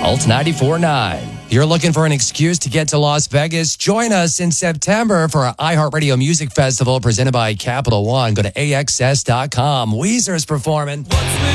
Alt 94.9. If you're looking for an excuse to get to Las Vegas, join us in September for our iHeartRadio Music Festival presented by Capital One. Go to AXS.com. Weezer's performing.